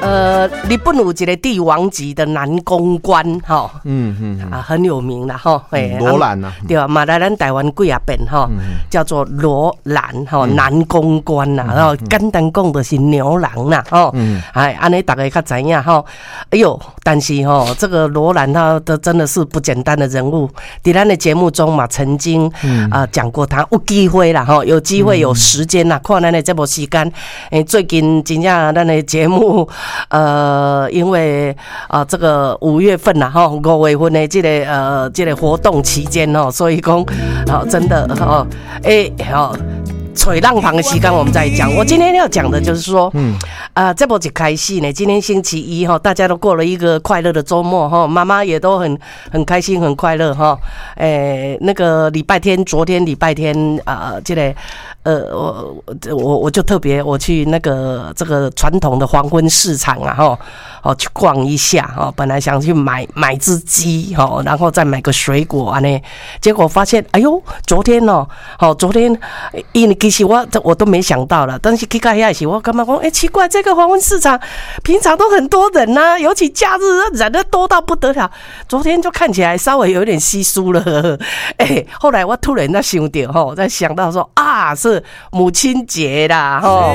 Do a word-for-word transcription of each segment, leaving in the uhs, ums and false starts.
呃，日本有一个帝王级的男公关，哈，嗯嗯啊，很有名啦，哈，哎， 罗兰啊， 对啊，嘛来咱台湾几啊遍哈，叫做罗兰哈，男公关呐，然后简单讲就是牛郎呐，哦，哎，安尼大家较知影哈，哎呦，但是哈，这个罗兰他的真的是不简单的人物，在咱的节目中嘛，曾经啊讲过他，有机会啦，哈，有机会有时间啦，看咱的这部时间，哎，最近真正咱的节目。呃，因为啊、呃，这个五月份呐，哈，五月份的这个呃，这个活动期间哦，所以讲，哦，真的哦，哎，哦。吹浪旁的时间我们再讲。我今天要讲的就是说，嗯，啊、呃，这波一开始呢，今天星期一哈，大家都过了一个快乐的周末哈，妈妈也都很很开心很快乐哈。诶、欸，那个礼拜天，昨天礼拜天啊、呃，这个呃，我我我就特别我去那个这个传统的黄昏市场啊哈，哦去逛一下哈，本来想去买买只鸡哈，然后再买个水果啊呢，结果发现哎呦，昨天哦，好昨天因为其实我我都没想到了，但是去到遐时，我感觉讲，哎、欸，奇怪，这个黄昏市场平常都很多人呐、啊，尤其假日人都多到不得了。昨天就看起来稍微有点稀疏了，哎、欸，后来我突然在想到吼，在想到说啊，是母亲节啦，吼，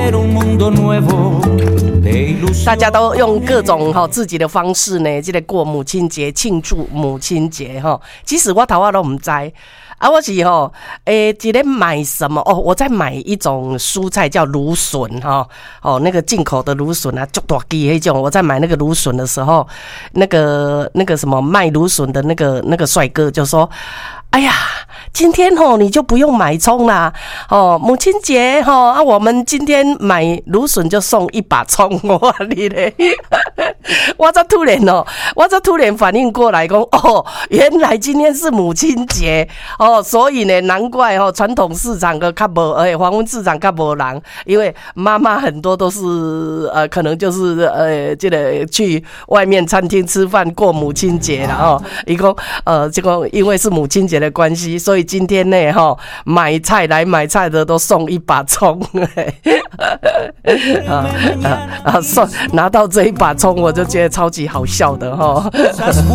大家都用各种吼自己的方式呢，这个过母亲节，庆祝母亲节哈。其实我头我都唔知。啊，我是吼，诶，今天买什么？哦，我在买一种蔬菜叫芦笋哈，哦，那个进口的芦笋啊，足大支那种。我在买那个芦笋的时候，那个那个什么卖芦笋的那个那个帅哥就说。哎呀，今天吼你就不用买葱啦，哦，母亲节吼啊，我们今天买芦笋就送一把葱，我你嘞，我这突然哦，我这突然反应过来讲，哦，原来今天是母亲节哦，所以呢，难怪哦，传统市场的较无，哎，黄昏市场较无人，因为妈妈很多都是呃，可能就是呃，这个去外面餐厅吃饭过母亲节了哦，一共呃，这个因为是母亲节的关系，所以今天呢，哈，买菜来买菜的都送一把葱，啊啊啊！送拿到这一把葱，我就觉得超级好笑的哈。